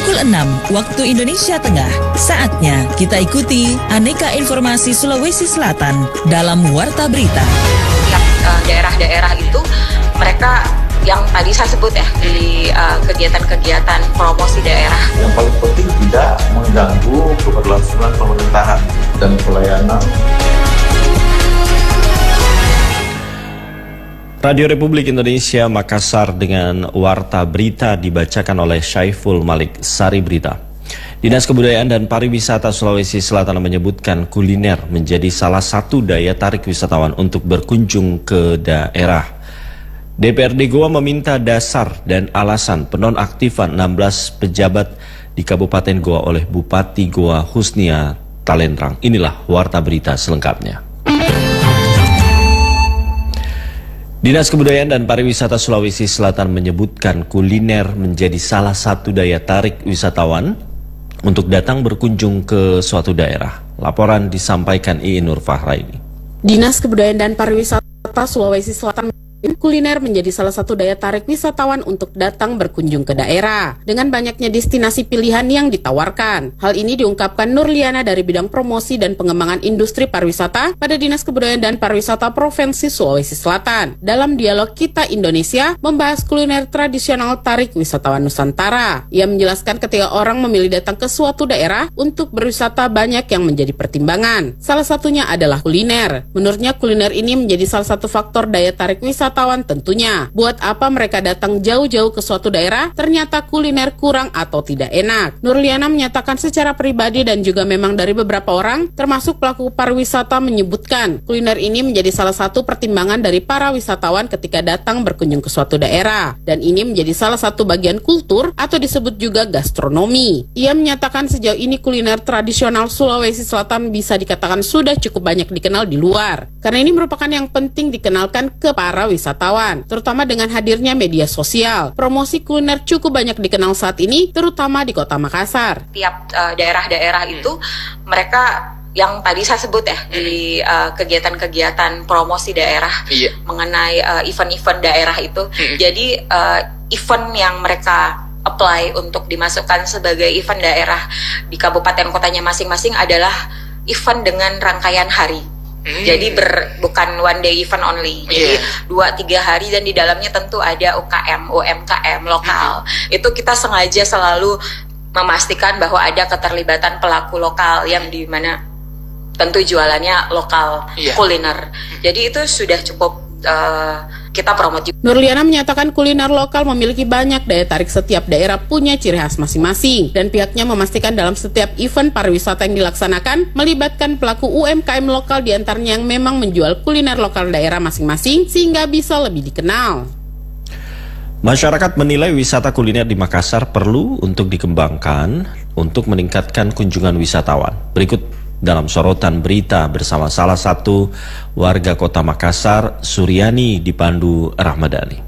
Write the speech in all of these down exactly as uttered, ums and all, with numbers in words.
Pukul enam waktu Indonesia Tengah. Saatnya kita ikuti aneka informasi Sulawesi Selatan dalam Warta Berita. Tiap uh, daerah-daerah itu mereka yang tadi saya sebut ya di uh, kegiatan-kegiatan promosi daerah. Yang paling penting tidak mengganggu keberlangsungan pemerintahan dan pelayanan. Radio Republik Indonesia Makassar dengan Warta Berita dibacakan oleh Syaiful Malik Sari Berita. Dinas Kebudayaan dan Pariwisata Sulawesi Selatan menyebutkan kuliner menjadi salah satu daya tarik wisatawan untuk berkunjung ke daerah. D P R D Goa meminta dasar dan alasan penonaktifan enam belas pejabat di Kabupaten Goa oleh Bupati Goa Husnia Talentrang. Inilah Warta Berita selengkapnya. Dinas Kebudayaan dan Pariwisata Sulawesi Selatan menyebutkan kuliner menjadi salah satu daya tarik wisatawan untuk datang berkunjung ke suatu daerah. Laporan disampaikan Iin Nur Fahraini. Dinas Kebudayaan dan Pariwisata Sulawesi Selatan kuliner menjadi salah satu daya tarik wisatawan untuk datang berkunjung ke daerah dengan banyaknya destinasi pilihan yang ditawarkan. Hal ini diungkapkan Nurliana dari bidang promosi dan pengembangan industri pariwisata pada Dinas Kebudayaan dan Pariwisata Provinsi Sulawesi Selatan. Dalam dialog Kita Indonesia membahas kuliner tradisional tarik wisatawan Nusantara. Ia menjelaskan ketika orang memilih datang ke suatu daerah untuk berwisata banyak yang menjadi pertimbangan. Salah satunya adalah kuliner. Menurutnya kuliner ini menjadi salah satu faktor daya tarik wisatawan tentunya. Buat apa mereka datang jauh-jauh ke suatu daerah, ternyata kuliner kurang atau tidak enak. Nurliana menyatakan secara pribadi dan juga memang dari beberapa orang, termasuk pelaku pariwisata menyebutkan, kuliner ini menjadi salah satu pertimbangan dari para wisatawan ketika datang berkunjung ke suatu daerah. Dan ini menjadi salah satu bagian kultur atau disebut juga gastronomi. Ia menyatakan sejauh ini kuliner tradisional Sulawesi Selatan bisa dikatakan sudah cukup banyak dikenal di luar. Karena ini merupakan yang penting dikenalkan ke para wisatawan. wisatawan, terutama dengan hadirnya media sosial. Promosi kuliner cukup banyak dikenal saat ini, terutama di Kota Makassar. Tiap uh, daerah-daerah itu mereka yang tadi saya sebut ya di uh, kegiatan-kegiatan promosi daerah iya. mengenai uh, event-event daerah itu. Hmm. Jadi uh, event yang mereka apply untuk dimasukkan sebagai event daerah di kabupaten kotanya masing-masing adalah event dengan rangkaian hari. Hmm. Jadi ber, bukan one day event only. Jadi yeah. dua tiga hari dan di dalamnya tentu ada U K M, U M K M lokal. Hmm. Itu kita sengaja selalu memastikan bahwa ada keterlibatan pelaku lokal yang di mana tentu jualannya lokal yeah. kuliner. Hmm. Jadi itu sudah cukup uh, kita promosi. Nurliana menyatakan kuliner lokal memiliki banyak daya tarik, setiap daerah punya ciri khas masing-masing dan pihaknya memastikan dalam setiap event pariwisata yang dilaksanakan melibatkan pelaku U M K M lokal diantaranya yang memang menjual kuliner lokal daerah masing-masing sehingga bisa lebih dikenal. Masyarakat menilai wisata kuliner di Makassar perlu untuk dikembangkan untuk meningkatkan kunjungan wisatawan. Berikut dalam sorotan berita bersama salah satu warga Kota Makassar, Suryani Dipandu Rahmadani.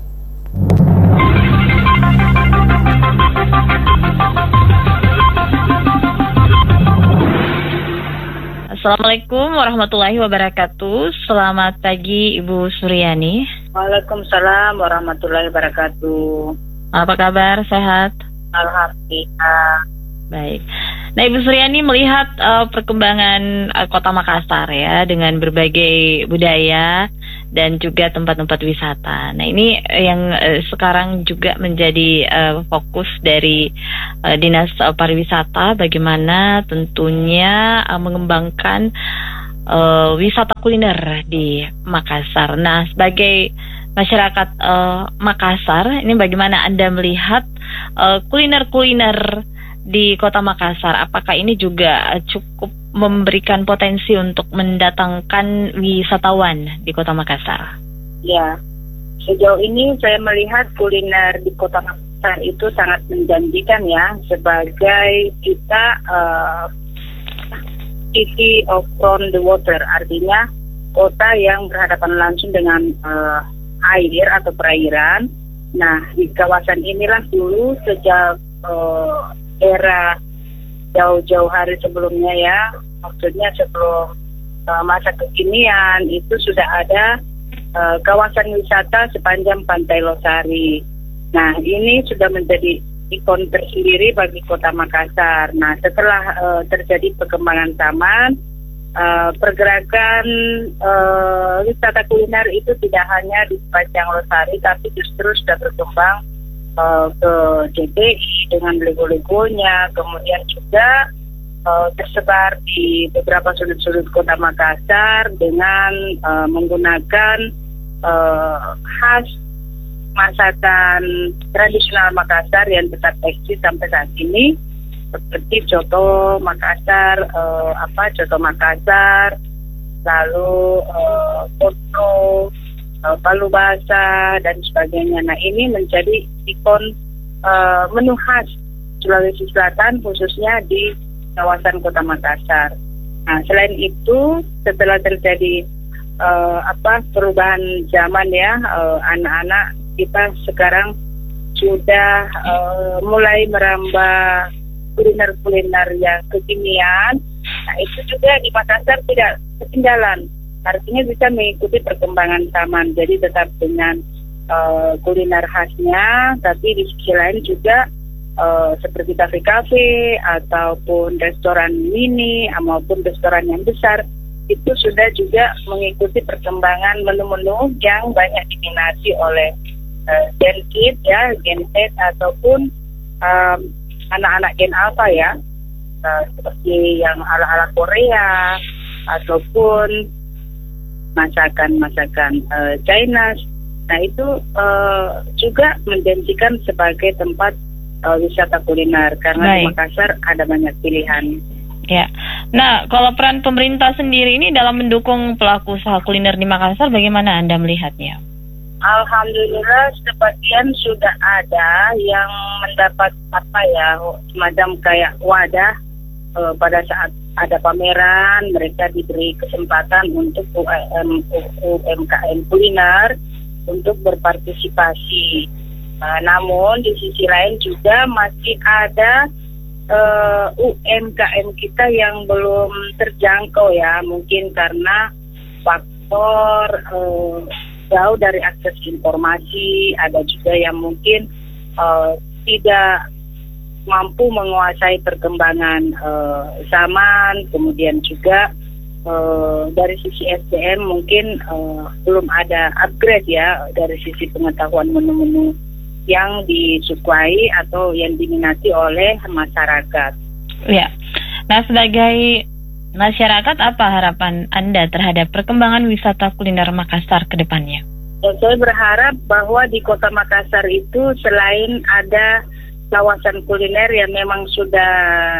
Assalamualaikum warahmatullahi wabarakatuh. Selamat pagi Ibu Suryani. Waalaikumsalam warahmatullahi wabarakatuh. Apa kabar? Sehat? Alhamdulillah. Baik. Nah, Ibu Suryani melihat uh, perkembangan uh, Kota Makassar ya dengan berbagai budaya dan juga tempat-tempat wisata. Nah, ini yang uh, sekarang juga menjadi uh, fokus dari uh, Dinas uh, Pariwisata, bagaimana tentunya uh, mengembangkan uh, wisata kuliner di Makassar. Nah, sebagai masyarakat uh, Makassar, ini bagaimana Anda melihat uh, kuliner-kuliner di Kota Makassar? Apakah ini juga cukup memberikan potensi untuk mendatangkan wisatawan di Kota Makassar? Ya, sejauh ini saya melihat kuliner di Kota Makassar itu sangat menjanjikan ya, sebagai kita uh, city of on the water, artinya kota yang berhadapan langsung dengan uh, air atau perairan. Nah, di kawasan inilah dulu sejak uh, era jauh-jauh hari sebelumnya ya, maksudnya sebelum uh, masa kekinian itu sudah ada uh, kawasan wisata sepanjang Pantai Losari. Nah, ini sudah menjadi ikon tersendiri bagi Kota Makassar. Nah, setelah uh, terjadi perkembangan zaman, uh, pergerakan uh, wisata kuliner itu tidak hanya di sepanjang Losari, tapi justru sudah berkembang uh, ke J T I dengan lego-legonya, kemudian juga uh, tersebar di beberapa sudut-sudut Kota Makassar dengan uh, menggunakan uh, khas masakan tradisional Makassar yang tetap eksis sampai saat ini, seperti coto Makassar, eh, apa coto Makassar, lalu eh, foto, eh, palu basah dan sebagainya. Nah, ini menjadi ikon eh, menu khas Sulawesi Selatan, khususnya di kawasan Kota Makassar. Nah, selain itu, setelah terjadi eh, apa perubahan zaman ya, eh, anak-anak kita sekarang sudah uh, mulai merambah kuliner-kuliner yang kekinian. Nah, itu juga di Makassar tidak ketinggalan. Artinya bisa mengikuti perkembangan zaman. Jadi tetap dengan uh, kuliner khasnya, tapi di sisi lain juga uh, seperti kafe-kafe ataupun restoran mini maupun restoran yang besar, itu sudah juga mengikuti perkembangan menu-menu yang banyak diminati oleh Uh, Gen Kid ya, Gen Z ataupun um, anak-anak Gen Alpha ya, uh, seperti yang ala-ala Korea ataupun masakan-masakan uh, China. Nah, itu uh, juga menjanjikan sebagai tempat uh, wisata kuliner karena Baik. Di Makassar ada banyak pilihan. Ya, nah kalau peran pemerintah sendiri ini dalam mendukung pelaku usaha kuliner di Makassar, bagaimana Anda melihatnya? Alhamdulillah sebagian sudah ada yang mendapat apa ya semacam kayak wadah e, pada saat ada pameran, mereka diberi kesempatan untuk U M K M kuliner untuk berpartisipasi. Nah, namun di sisi lain juga masih ada e, U M K M kita yang belum terjangkau ya, mungkin karena faktor e, jauh dari akses informasi, ada juga yang mungkin uh, tidak mampu menguasai perkembangan uh, zaman, kemudian juga uh, dari sisi S D M mungkin uh, belum ada upgrade ya dari sisi pengetahuan menu-menu yang disukai atau yang diminati oleh masyarakat. Ya, nah sebagai masyarakat, apa harapan Anda terhadap perkembangan wisata kuliner Makassar ke depannya? Ya, saya berharap bahwa di Kota Makassar itu selain ada kawasan kuliner yang memang sudah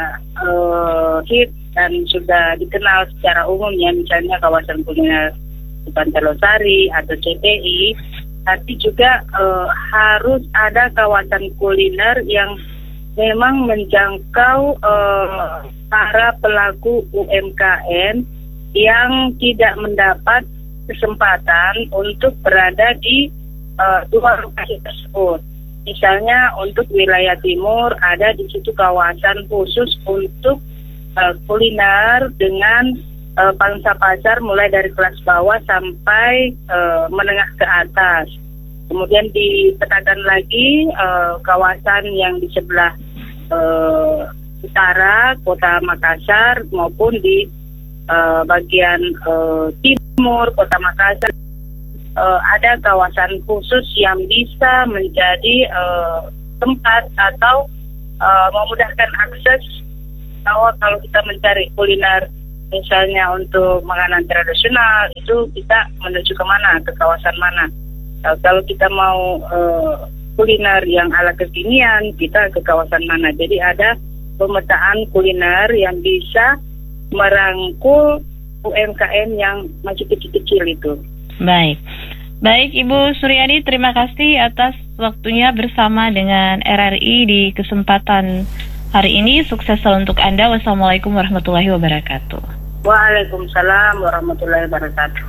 uh, hit dan sudah dikenal secara umum ya, misalnya kawasan kuliner di Pantai Losari atau C T I, tapi juga uh, harus ada kawasan kuliner yang memang menjangkau uh, para pelaku U M K M yang tidak mendapat kesempatan untuk berada di uh, dua lokasi tersebut. Misalnya untuk wilayah timur ada di situ kawasan khusus untuk uh, kuliner dengan uh, pangsa pasar mulai dari kelas bawah sampai uh, menengah ke atas. Kemudian dipetakan lagi uh, kawasan yang di sebelah uh, utara Kota Makassar maupun di uh, bagian uh, timur Kota Makassar uh, ada kawasan khusus yang bisa menjadi uh, tempat atau uh, memudahkan akses bahwa kalau kita mencari kuliner misalnya untuk makanan tradisional itu kita menuju ke mana, ke kawasan mana. Uh, kalau kita mau uh, kuliner yang ala kekinian kita ke kawasan mana. Jadi ada pemetaan kuliner yang bisa merangkul U M K M yang masih kecil-kecil itu. Baik. Baik Ibu Suryani, terima kasih atas waktunya bersama dengan R R I di kesempatan hari ini. Sukses selalu untuk Anda. Wassalamualaikum warahmatullahi wabarakatuh. Waalaikumsalam warahmatullahi wabarakatuh.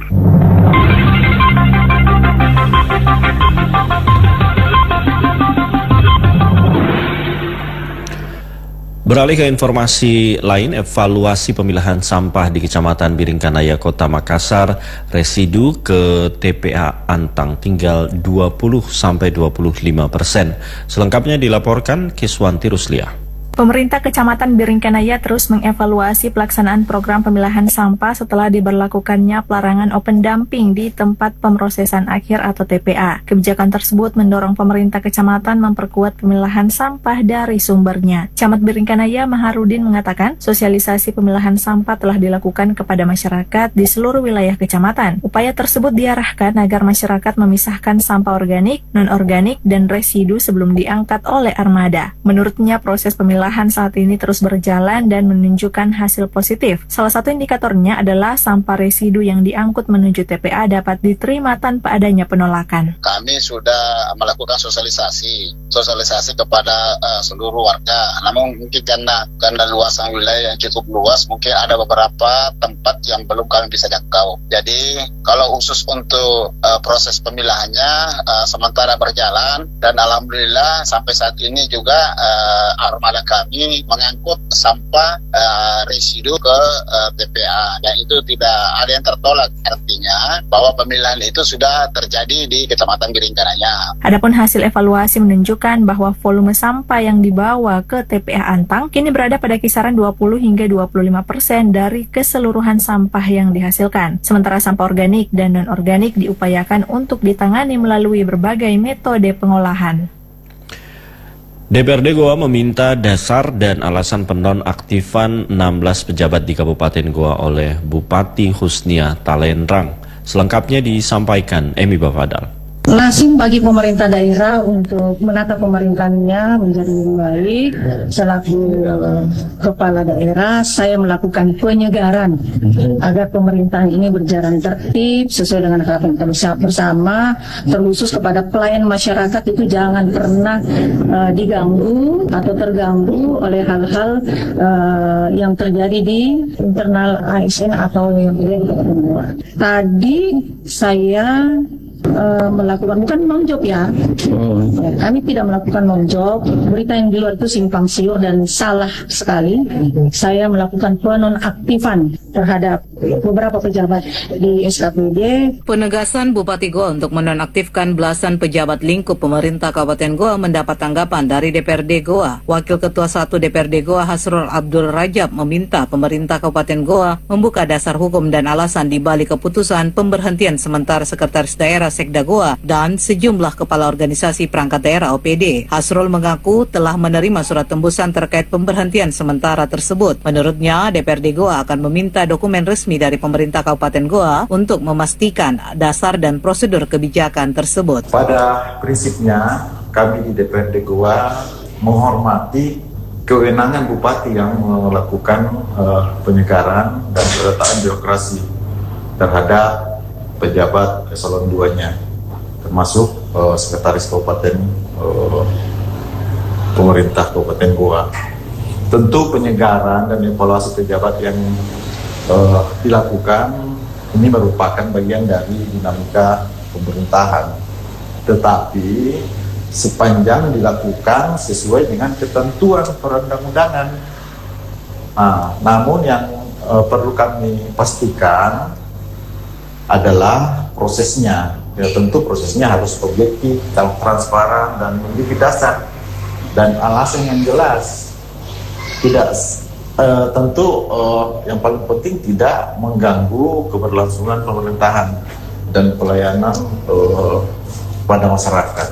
Beralih ke informasi lain, evaluasi pemilahan sampah di Kecamatan Biringkanaya, Kota Makassar, residu ke T P A Antang tinggal dua puluh sampai dua puluh lima persen. Selengkapnya dilaporkan Kiswanti Ruslia. Pemerintah Kecamatan Biringkanaya terus mengevaluasi pelaksanaan program pemilahan sampah setelah diberlakukannya pelarangan open dumping di tempat pemrosesan akhir atau T P A. Kebijakan tersebut mendorong pemerintah kecamatan memperkuat pemilahan sampah dari sumbernya. Camat Biringkanaya Maharudin mengatakan, sosialisasi pemilahan sampah telah dilakukan kepada masyarakat di seluruh wilayah kecamatan. Upaya tersebut diarahkan agar masyarakat memisahkan sampah organik, non-organik, dan residu sebelum diangkat oleh armada. Menurutnya, proses pemilahan saat ini terus berjalan dan menunjukkan hasil positif. Salah satu indikatornya adalah sampah residu yang diangkut menuju T P A dapat diterima tanpa adanya penolakan. Kami sudah melakukan sosialisasi, sosialisasi kepada uh, seluruh warga. Namun mungkin karena karena luasan wilayah yang cukup luas, mungkin ada beberapa tempat yang belum kami bisa jangkau. Jadi kalau khusus untuk uh, proses pemilahannya uh, sementara berjalan, dan alhamdulillah sampai saat ini juga uh, armada kami mengangkut sampah uh, residu ke uh, T P A, dan itu tidak ada yang tertolak. Artinya bahwa pemilahan itu sudah terjadi di Kecamatan Biringkanaya. Adapun hasil evaluasi menunjukkan bahwa volume sampah yang dibawa ke T P A Antang kini berada pada kisaran dua puluh hingga dua puluh lima persen dari keseluruhan sampah yang dihasilkan. Sementara sampah organik dan non-organik diupayakan untuk ditangani melalui berbagai metode pengolahan. D P R D Goa meminta dasar dan alasan penonaktifan enam belas pejabat di Kabupaten Goa oleh Bupati Husnia Talenrang. Selengkapnya disampaikan Emi Bafadal. Lazim bagi pemerintah daerah untuk menata pemerintahannya menjadi lebih baik. Selaku kepala daerah, saya melakukan penyegaran agar pemerintahan ini berjalan tertib sesuai dengan harapan kita bersama, terkhusus kepada pelayan masyarakat itu jangan pernah uh, diganggu atau terganggu oleh hal-hal uh, yang terjadi di internal A S N atau yang lain. Tadi saya Uh, melakukan bukan non-job ya. Oh. ya kami tidak melakukan non-job. Berita yang di luar itu simpang siur dan salah sekali. Saya melakukan penonaktifan terhadap beberapa pejabat di S K P D. Penegasan Bupati Goa untuk menonaktifkan belasan pejabat lingkup pemerintah Kabupaten Goa mendapat tanggapan dari D P R D Goa. Wakil Ketua satu D P R D Goa Hasrul Abdul Rajab meminta pemerintah Kabupaten Goa membuka dasar hukum dan alasan di balik keputusan pemberhentian sementara Sekretaris Daerah Sekda Goa dan sejumlah kepala organisasi perangkat daerah O P D. Hasrul mengaku telah menerima surat tembusan terkait pemberhentian sementara tersebut. Menurutnya, D P R D Goa akan meminta dokumen resmi dari pemerintah Kabupaten Goa untuk memastikan dasar dan prosedur kebijakan tersebut. Pada prinsipnya, kami di D P R D Goa menghormati kewenangan Bupati yang melakukan uh, penyegaran dan penataan birokrasi terhadap pejabat eselon dua-nya, termasuk uh, Sekretaris Kabupaten uh, Pemerintah Kabupaten Goa. Tentu penyegaran dan evaluasi pejabat yang uh, dilakukan ini merupakan bagian dari dinamika pemerintahan. Tetapi sepanjang dilakukan sesuai dengan ketentuan perundang-undangan. Nah, namun yang uh, perlu kami pastikan adalah prosesnya. Ya, tentu prosesnya harus objektif, transparan, dan memiliki dasar dan alasan yang jelas. Tidak uh, tentu uh, yang paling penting tidak mengganggu keberlangsungan pemerintahan dan pelayanan uh, pada masyarakat.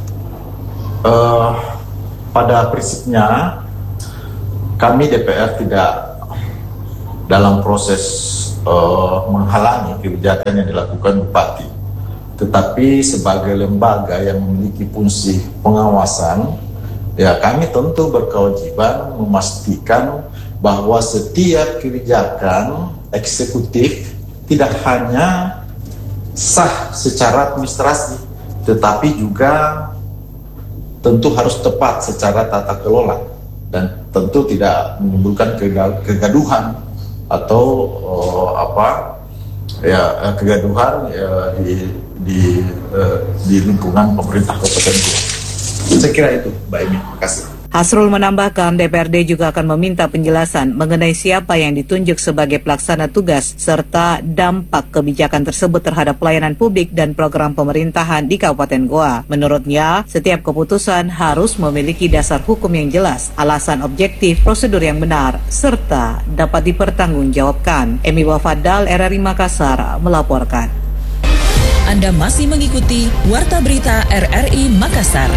Uh, pada prinsipnya kami D P R tidak dalam proses Uh, menghalangi kebijakan yang dilakukan Bupati, tetapi sebagai lembaga yang memiliki fungsi pengawasan, ya kami tentu berkewajiban memastikan bahwa setiap kebijakan eksekutif tidak hanya sah secara administrasi, tetapi juga tentu harus tepat secara tata kelola dan tentu tidak menimbulkan kegaduhan atau uh, apa ya kegaduhan ya, di di uh, di lingkungan pemerintah Kabupaten Goa. Saya kira itu, Mbak Emi. Terima kasih. Hasrul menambahkan D P R D juga akan meminta penjelasan mengenai siapa yang ditunjuk sebagai pelaksana tugas serta dampak kebijakan tersebut terhadap pelayanan publik dan program pemerintahan di Kabupaten Goa. Menurutnya, setiap keputusan harus memiliki dasar hukum yang jelas, alasan objektif, prosedur yang benar, serta dapat dipertanggungjawabkan. Emi Wafadal, R R I Makassar, melaporkan. Anda masih mengikuti Warta Berita R R I Makassar.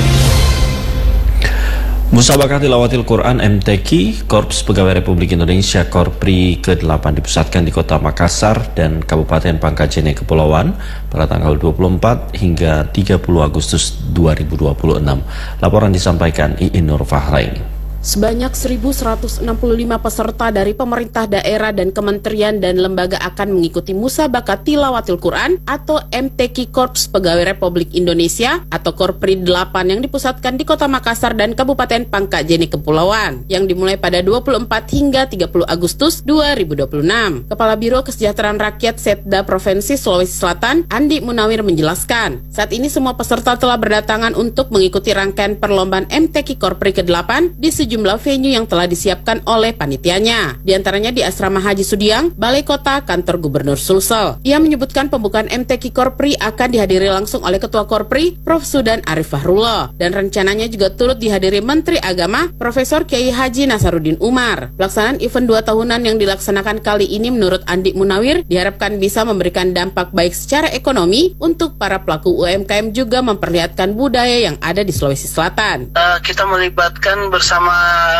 Musabakah Tilawatil Quran M T Q Korps Pegawai Republik Indonesia Korpri ke delapan dipusatkan di Kota Makassar dan Kabupaten Pangkajene Kepulauan pada tanggal dua puluh empat hingga tiga puluh Agustus dua ribu dua puluh enam. Laporan disampaikan Iin Nur Fahraini. Sebanyak seribu seratus enam puluh lima peserta dari pemerintah daerah dan kementerian dan lembaga akan mengikuti Musabaqah Tilawatil Quran atau M T Q Korps Pegawai Republik Indonesia atau Korpri delapan yang dipusatkan di Kota Makassar dan Kabupaten Pangkajene Kepulauan yang dimulai pada dua puluh empat hingga tiga puluh Agustus dua ribu dua puluh enam. Kepala Biro Kesejahteraan Rakyat Setda Provinsi Sulawesi Selatan, Andi Munawir menjelaskan, saat ini semua peserta telah berdatangan untuk mengikuti rangkaian perlombaan M T Q Korpri ke delapan di sejumlah jumlah venue yang telah disiapkan oleh panitianya. Di antaranya di Asrama Haji Sudiang, Balai Kota, Kantor Gubernur Sulsel. Ia menyebutkan pembukaan M T Q Korpri akan dihadiri langsung oleh Ketua Korpri, Profesor Sudan Arif Fahrullah. Dan rencananya juga turut dihadiri Menteri Agama, Profesor Kiai Haji Nasaruddin Umar. Pelaksanaan event dua tahunan yang dilaksanakan kali ini menurut Andi Munawir diharapkan bisa memberikan dampak baik secara ekonomi untuk para pelaku U M K M juga memperlihatkan budaya yang ada di Sulawesi Selatan. Uh, kita melibatkan bersama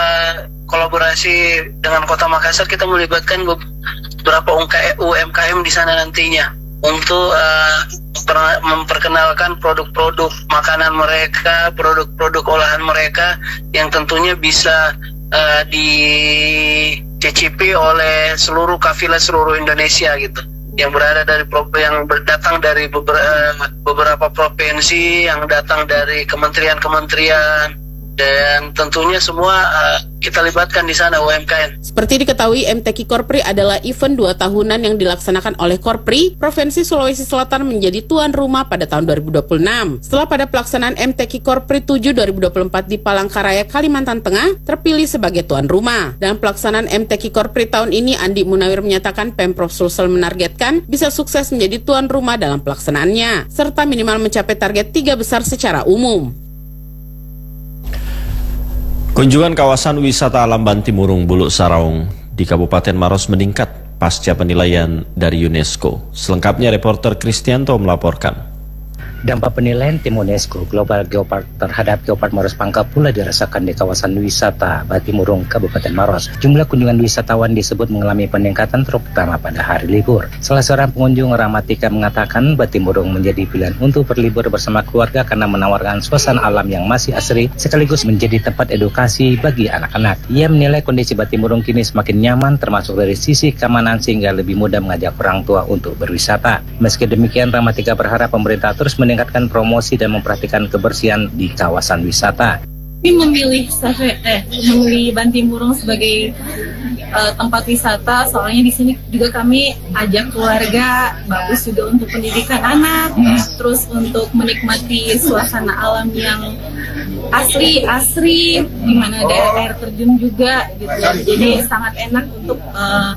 kolaborasi dengan Kota Makassar, kita melibatkan beberapa U M K M di sana nantinya untuk uh, memperkenalkan produk-produk makanan mereka, produk-produk olahan mereka yang tentunya bisa uh, dicicipi oleh seluruh kafilah seluruh Indonesia gitu, yang berada dari yang datang dari beberapa, beberapa provinsi, yang datang dari kementerian-kementerian, dan tentunya semua uh, kita libatkan di sana U M K M. Seperti diketahui, M T Q Korpri adalah event dua tahunan yang dilaksanakan oleh Korpri Provinsi Sulawesi Selatan menjadi tuan rumah pada tahun dua ribu dua puluh enam. Setelah pada pelaksanaan M T Q Korpri tujuh dua ribu dua puluh empat di Palangkaraya, Kalimantan Tengah terpilih sebagai tuan rumah. Dalam pelaksanaan M T Q Korpri tahun ini, Andi Munawir menyatakan Pemprov Sulsel menargetkan bisa sukses menjadi tuan rumah dalam pelaksanaannya, serta minimal mencapai target tiga besar secara umum. Kunjungan kawasan wisata alam Bantimurung Buluk Saraung di Kabupaten Maros meningkat pasca penilaian dari UNESCO. Selengkapnya reporter Kristianto melaporkan. Dampak penilaian tim UNESCO Global Geopark terhadap Geopark Maros Pangkep pula dirasakan di kawasan wisata Bantimurung, Kabupaten Maros. Jumlah kunjungan wisatawan disebut mengalami peningkatan terutama pada hari libur. Salah seorang pengunjung, Ramatika, mengatakan Bantimurung menjadi pilihan untuk berlibur bersama keluarga karena menawarkan suasana alam yang masih asri sekaligus menjadi tempat edukasi bagi anak-anak. Ia menilai kondisi Bantimurung kini semakin nyaman termasuk dari sisi keamanan sehingga lebih mudah mengajak orang tua untuk berwisata. Meski demikian, Ramatika berharap pemerintah terus meningkatkan promosi dan memperhatikan kebersihan di kawasan wisata. Kami memilih eh, memilih Bantimurung sebagai uh, tempat wisata, soalnya di sini juga kami ajak keluarga, bagus juga untuk pendidikan anak, hmm. terus untuk menikmati suasana alam yang asri, asri, di mana ada air terjun juga, gitu. Jadi sangat enak untuk uh,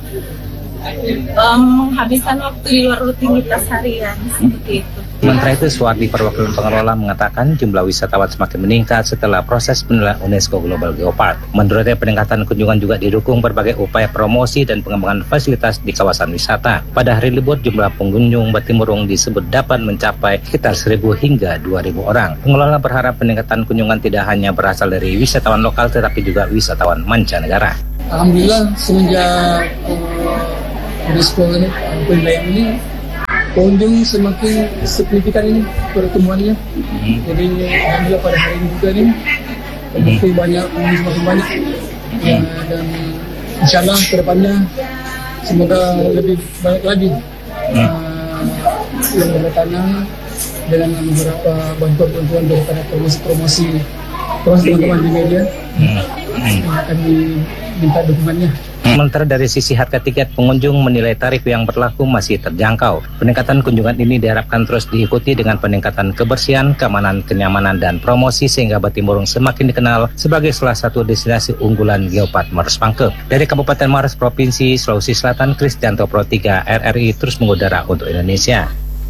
um, menghabiskan waktu di luar rutinitas harian, seperti itu. Sementara itu, Suwardi, perwakilan pengelola, mengatakan jumlah wisatawan semakin meningkat setelah proses penilaian UNESCO Global Geopark. Menurutnya, peningkatan kunjungan juga didukung berbagai upaya promosi dan pengembangan fasilitas di kawasan wisata. Pada hari libur, jumlah pengunjung Bantimurung disebut dapat mencapai sekitar seribu hingga dua ribu orang. Pengelola berharap peningkatan kunjungan tidak hanya berasal dari wisatawan lokal, tetapi juga wisatawan mancanegara. Alhamdulillah, semenjak uh, UNESCO ini, penilaian ini, pengunjung semakin signifikan ini pertemuannya. Hmm. Jadi alhamdulillah pada hari ini juga nih terbukti hmm. banyak, semakin banyak. Hmm. Ya, dan insyaallah kedepannya semoga lebih banyak lagi hmm. uh, yang berdatangan dengan beberapa bantuan-bantuan daripada promosi-promosi promosi teman-teman di media hmm. Hmm. yang akan diminta dukungannya. Sementara dari sisi harga tiket, pengunjung menilai tarif yang berlaku masih terjangkau. Peningkatan kunjungan ini diharapkan terus diikuti dengan peningkatan kebersihan, keamanan, kenyamanan, dan promosi sehingga Batimurung semakin dikenal sebagai salah satu destinasi unggulan Geopark Maros Pangkep. Dari Kabupaten Maros, Provinsi Sulawesi Selatan, Kristianto Pro tiga R R I terus mengudara untuk Indonesia.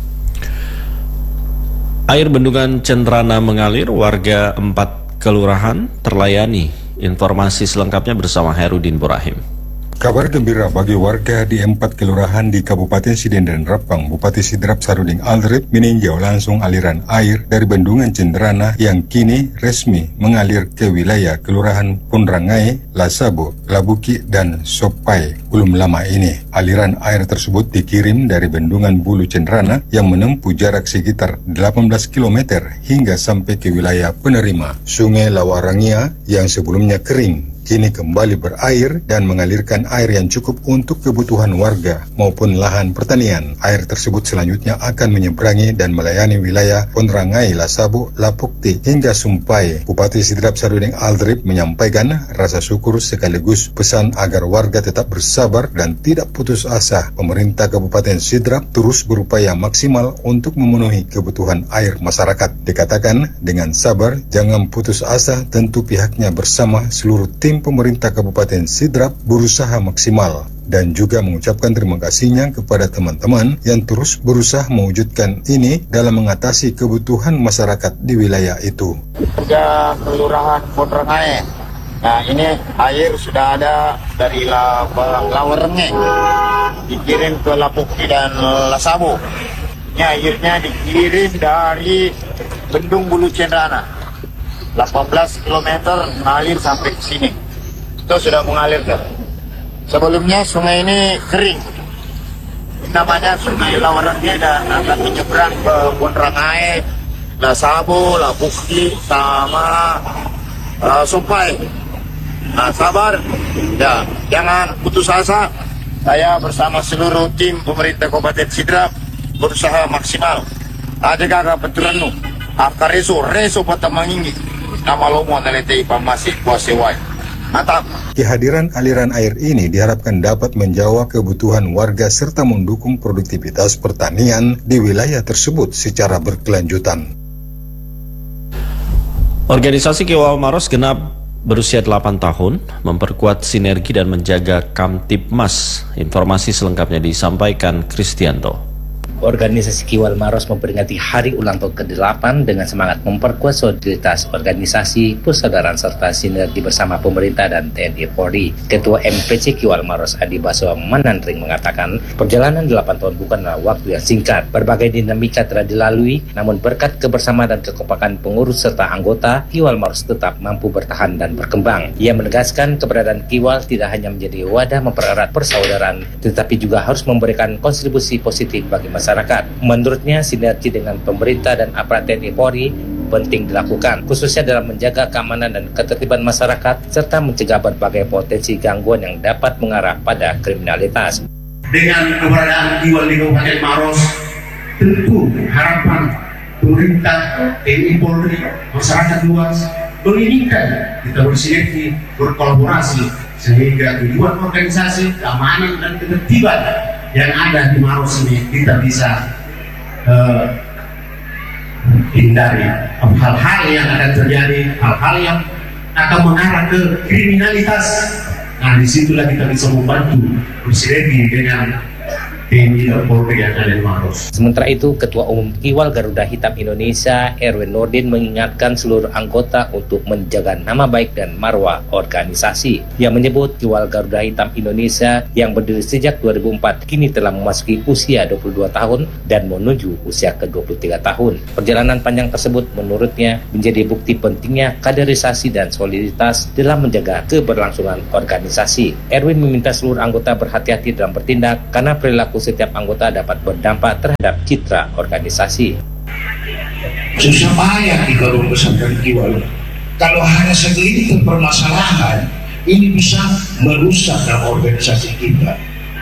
Air bendungan Cendrana mengalir, warga empat kelurahan terlayani. Informasi selengkapnya bersama Herudin Borahim. Kabar gembira bagi warga di empat kelurahan di Kabupaten Siden dan Rapang, Bupati Sidrap Sarudin Aldrip meninjau langsung aliran air dari bendungan Cendrana yang kini resmi mengalir ke wilayah Kelurahan Punrangai, Lasabo, Labuki, dan Sopai. Belum lama ini, aliran air tersebut dikirim dari bendungan Bulu Cendrana yang menempuh jarak sekitar delapan belas kilometer hingga sampai ke wilayah penerima. Sungai Lawarangia yang sebelumnya kering kini kembali berair dan mengalirkan air yang cukup untuk kebutuhan warga maupun lahan pertanian. Air tersebut selanjutnya akan menyeberangi dan melayani wilayah Punrangai, Lasabo, Lapukti, hingga Sumpai. Bupati Sidrap Sarudin Aldrip menyampaikan rasa syukur sekaligus pesan agar warga tetap bersabar dan tidak putus asa. Pemerintah Kabupaten Sidrap terus berupaya maksimal untuk memenuhi kebutuhan air masyarakat. Dikatakan dengan sabar, jangan putus asa, tentu pihaknya bersama seluruh tim pemerintah Kabupaten Sidrap berusaha maksimal dan juga mengucapkan terima kasihnya kepada teman-teman yang terus berusaha mewujudkan ini dalam mengatasi kebutuhan masyarakat di wilayah itu. Sudah Kelurahan Punrangai. Nah, ini air sudah ada dari Lawarenge dikirim ke Lapukti dan Lasabo. Ini airnya dikirim dari Bendung Bulu Cendrana. delapan belas kilometer mengalir sampai ke sini. Itu sudah mengalir kan. Sebelumnya sungai ini kering. Namanya Sungai Lawarangia dan akan menyeberang ke Punrangai, Lasabo, Lapukti, sama uh, Sopai. Nah, sabar. Ya, jangan putus asa. Saya bersama seluruh tim pemerintah Kabupaten Sidrap berusaha maksimal. Ada kakak peturanu. Akar reso, reso patang inggi. Nama lomo nalete pamasi kuasewai. Mantap. Kehadiran aliran air ini diharapkan dapat menjawab kebutuhan warga serta mendukung produktivitas pertanian di wilayah tersebut secara berkelanjutan. Organisasi Kiwal Maros genap berusia delapan tahun, memperkuat sinergi dan menjaga Kamtipmas. Informasi selengkapnya disampaikan Kristianto. Organisasi Kiwal Maros memperingati hari ulang tahun ke-delapan dengan semangat memperkuat soliditas organisasi, persaudaraan serta sinergi bersama pemerintah dan T N I Polri. Ketua M P C Kiwal Maros Adi Baso Manandring mengatakan, perjalanan delapan tahun bukanlah waktu yang singkat. Berbagai dinamika telah dilalui, namun berkat kebersamaan dan kekompakan pengurus serta anggota, Kiwal Maros tetap mampu bertahan dan berkembang. Ia menegaskan keberadaan Kiwal tidak hanya menjadi wadah mempererat persaudaraan, tetapi juga harus memberikan kontribusi positif bagi masyarakat. Menurutnya, sinergi dengan pemerintah dan aparat T N I Polri penting dilakukan, khususnya dalam menjaga keamanan dan ketertiban masyarakat, serta mencegah berbagai potensi gangguan yang dapat mengarah pada kriminalitas. Dengan keberadaan Kiwal di Kabupaten Maros, tentu harapan pemerintah, T N I Polri, masyarakat luas, menginginkan kita bersinergi, berkolaborasi, sehingga tujuan organisasi, keamanan, dan ketertiban yang ada di Maros ini kita bisa uh, hindari hal-hal yang akan terjadi, hal-hal yang akan mengarah ke kriminalitas. Nah, disitulah kita bisa membantu bersinergi dengan T N I dan Polri yang ada di Maros. Sementara itu, Ketua Umum Kiwal Garuda Hitam Indonesia, Erwin Nordin, mengingatkan seluruh anggota untuk menjaga nama baik dan marwah organisasi. Yang menyebut Kiwal Garuda Hitam Indonesia yang berdiri sejak dua ribu empat kini telah memasuki usia dua puluh dua tahun dan menuju usia ke dua puluh tiga tahun. Perjalanan panjang tersebut menurutnya menjadi bukti pentingnya kaderisasi dan soliditas dalam menjaga keberlangsungan organisasi. Erwin meminta seluruh anggota berhati-hati dalam bertindak karena perilaku setiap anggota dapat berdampak terhadap citra organisasi. Susah payah di kalau pesantren Kiwal. Kalau hanya segelintir permasalahan, ini bisa merusak dalam organisasi kita.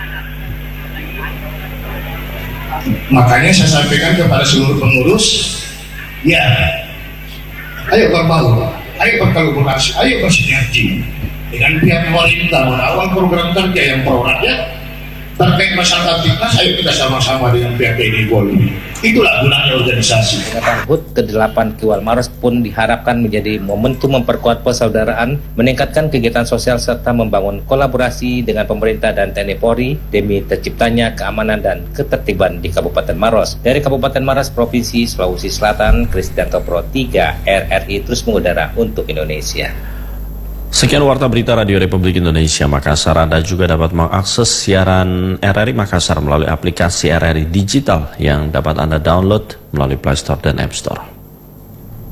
Makanya saya sampaikan kepada seluruh pengurus, ya, ayo berbaur, ayo berkolaborasi, ayo bersinergi. dengan pihak pemerintah mengawal program kerja yang pro rakyat terkait masyarakat timnas. Ayo kita sama-sama dengan pihak T N I Polri. Itulah gunanya organisasi. Peringatan H U T ke delapan Kiwal Maros pun diharapkan menjadi momentum memperkuat persaudaraan, meningkatkan kegiatan sosial serta membangun kolaborasi dengan pemerintah dan T N I Polri demi terciptanya keamanan dan ketertiban di Kabupaten Maros. Dari Kabupaten Maros, Provinsi Sulawesi Selatan, Krisdianto Pro tiga R R I terus mengudara untuk Indonesia. Sekian Warta Berita Radio Republik Indonesia Makassar. Anda juga dapat mengakses siaran R R I Makassar melalui aplikasi R R I Digital yang dapat Anda download melalui Play Store dan App Store.